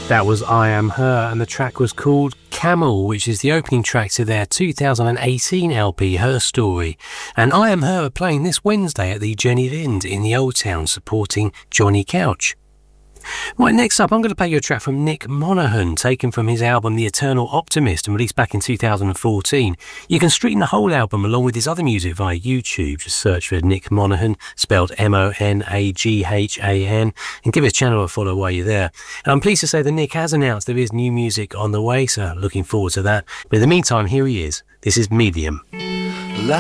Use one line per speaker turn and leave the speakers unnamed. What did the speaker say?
That was I Am Her, and the track was called Camel, which is the opening track to their 2018 LP, Her Story. And I Am Her are playing this Wednesday at the Jenny Lind in the Old Town, supporting Johnny Couch. Right, next up, I'm going to play you a track from Nick Monaghan, taken from his album The Eternal Optimist and released back in 2014. You can stream the whole album along with his other music via YouTube. Just search for Nick Monaghan, spelled Monaghan, and give his channel a follow while you're there. And I'm pleased to say that Nick has announced there is new music on the way, so looking forward to that. But in the meantime, here he is. This is Medium.